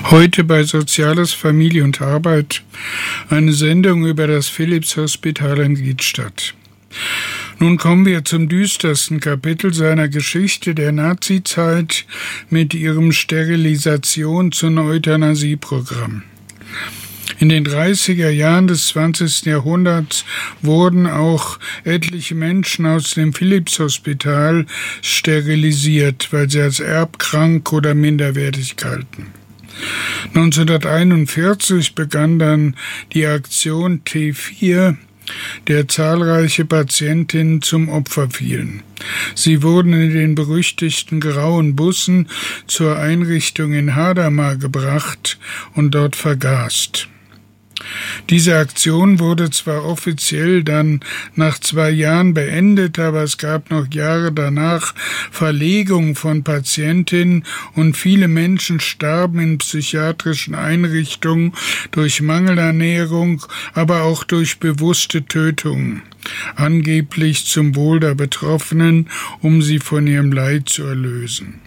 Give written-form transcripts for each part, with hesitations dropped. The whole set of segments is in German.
Heute bei Soziales, Familie und Arbeit eine Sendung über das Philipshospital in Gittstadt. Nun kommen wir zum düstersten Kapitel seiner Geschichte der Nazizeit mit ihrem Sterilisation- und Euthanasieprogramm. In den 30er Jahren des 20. Jahrhunderts wurden auch etliche Menschen aus dem Philipshospital sterilisiert, weil sie als erbkrank oder minderwertig galten. 1941 begann dann die Aktion T4, der zahlreiche Patientinnen zum Opfer fielen. Sie wurden in den berüchtigten grauen Bussen zur Einrichtung in Hadamar gebracht und dort vergast. Diese Aktion wurde zwar offiziell dann nach 2 Jahren beendet, aber es gab noch Jahre danach Verlegung von Patientinnen und viele Menschen starben in psychiatrischen Einrichtungen durch Mangelernährung, aber auch durch bewusste Tötungen, angeblich zum Wohl der Betroffenen, um sie von ihrem Leid zu erlösen.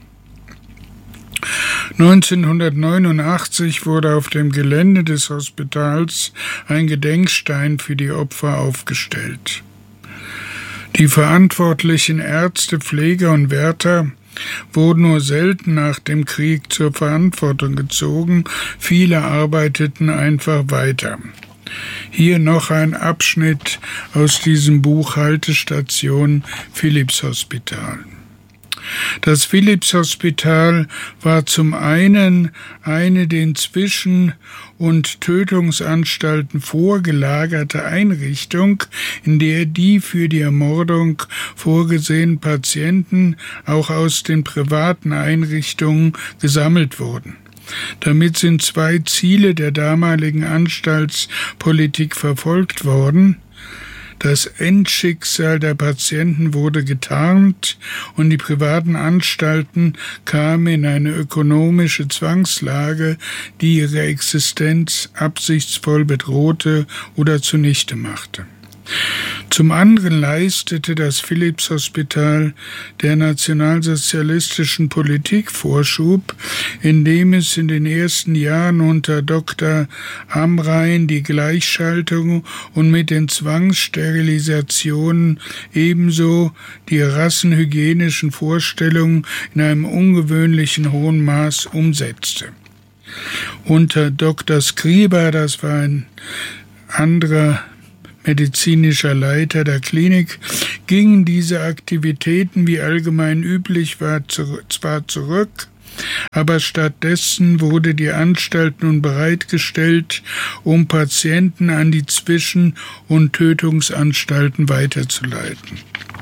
1989 wurde auf dem Gelände des Hospitals ein Gedenkstein für die Opfer aufgestellt. Die verantwortlichen Ärzte, Pfleger und Wärter wurden nur selten nach dem Krieg zur Verantwortung gezogen, viele arbeiteten einfach weiter. Hier noch ein Abschnitt aus diesem Buch Haltestation Philipshospital. Das Philipshospital war zum einen eine den Zwischen- und Tötungsanstalten vorgelagerte Einrichtung, in der die für die Ermordung vorgesehenen Patienten auch aus den privaten Einrichtungen gesammelt wurden. Damit sind 2 Ziele der damaligen Anstaltspolitik verfolgt worden. Das Endschicksal der Patienten wurde getarnt und die privaten Anstalten kamen in eine ökonomische Zwangslage, die ihre Existenz absichtsvoll bedrohte oder zunichte machte. Zum anderen leistete das Philipshospital der nationalsozialistischen Politik Vorschub, indem es in den ersten Jahren unter Dr. Amrain die Gleichschaltung und mit den Zwangssterilisationen ebenso die rassenhygienischen Vorstellungen in einem ungewöhnlichen hohen Maß umsetzte. Unter Dr. Skriba, das war ein anderer medizinischer Leiter der Klinik, gingen diese Aktivitäten, wie allgemein üblich war, zwar zurück, aber stattdessen wurde die Anstalt nun bereitgestellt, um Patienten an die Zwischen- und Tötungsanstalten weiterzuleiten.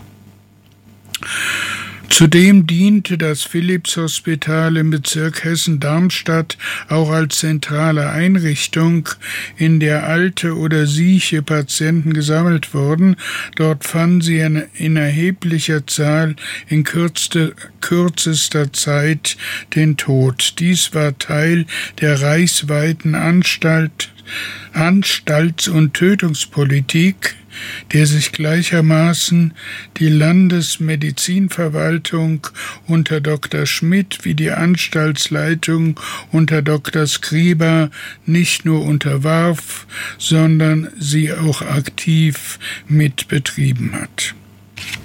Zudem diente das Philipshospital im Bezirk Hessen-Darmstadt auch als zentrale Einrichtung, in der alte oder sieche Patienten gesammelt wurden. Dort fanden sie in erheblicher Zahl in kürzester Zeit den Tod. Dies war Teil der reichsweiten Anstalts- und Tötungspolitik, der sich gleichermaßen die Landesmedizinverwaltung unter Dr. Schmidt wie die Anstaltsleitung unter Dr. Skriba nicht nur unterwarf, sondern sie auch aktiv mitbetrieben hat.